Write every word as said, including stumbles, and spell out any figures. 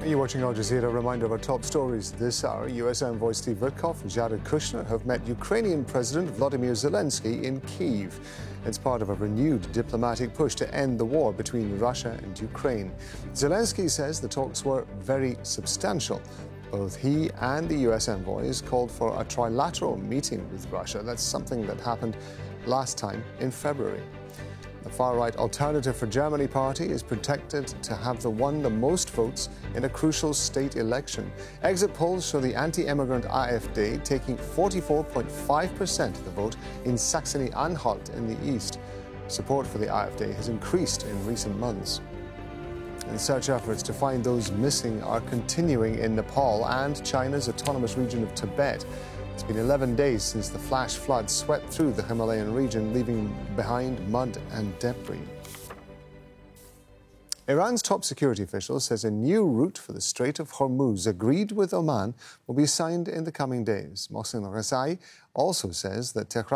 You're watching Al Jazeera. Reminder of our top stories this hour. U S envoy Steve Witkoff and Jared Kushner have met Ukrainian President Volodymyr Zelensky in Kyiv. It's part of a renewed diplomatic push to end the war between Russia and Ukraine. Zelensky says the talks were very substantial. Both he and the U S envoys called for a trilateral meeting with Russia. That's something that happened last time in February. The far-right Alternative for Germany party is projected to have the won the most votes in a crucial state election. Exit polls show the anti-immigrant AfD taking forty-four point five percent of the vote in Saxony-Anhalt in the east. Support for the AfD has increased in recent months. And search efforts to find those missing are continuing in Nepal and China's autonomous region of Tibet. It's been eleven days since the flash flood swept through the Himalayan region, leaving behind mud and debris. Iran's top security official says a new route for the Strait of Hormuz, agreed with Oman, will be signed in the coming days. Mohsen Ghazai also says that Tehran